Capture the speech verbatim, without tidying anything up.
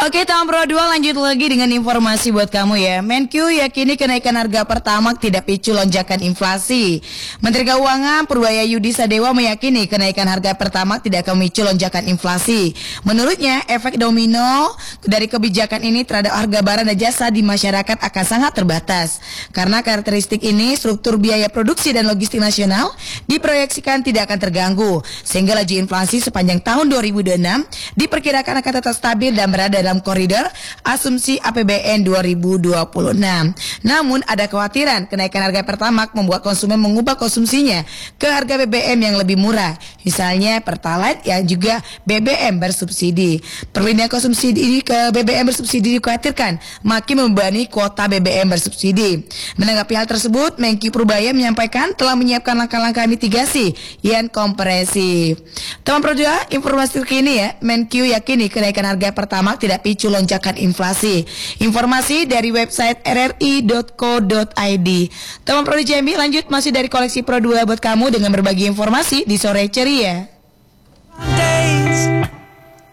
Oke, tahun Pro dua lanjut lagi dengan informasi buat kamu ya. Menkyu yakini kenaikan harga Pertamax tidak picu lonjakan inflasi. Menteri Keuangan Purbaya Yudi Sadewa meyakini kenaikan harga Pertamax tidak akan memicu lonjakan inflasi. Menurutnya, efek domino dari kebijakan ini terhadap harga barang dan jasa di masyarakat akan sangat terbatas. Karena karakteristik ini, struktur biaya produksi dan logistik nasional diproyeksikan tidak akan terganggu, sehingga laju inflasi sepanjang tahun dua ribu dua puluh enam diperkirakan akan tetap stabil dan berada dalam koridor asumsi A P B N dua ribu dua puluh enam. Namun ada kekhawatiran kenaikan harga Pertamax membuat konsumen mengubah konsumsinya ke harga B B M yang lebih murah, misalnya Pertalite yang juga B B M bersubsidi. Perpindahan konsumsi ini ke B B M bersubsidi dikhawatirkan makin membebani kuota B B M bersubsidi. Menanggapi hal tersebut, Menkyu Purbaya menyampaikan telah menyiapkan langkah-langkah mitigasi yang komprehensif. Teman Pro dua, informasi terkini ya, Menkyu yakini kenaikan harga Pertamax tidak picu lonjakan inflasi. Informasi dari website r r i dot co dot i d. Teman Pro Jambi lanjut masih dari koleksi Pro dua buat kamu dengan berbagi informasi di sore ceria.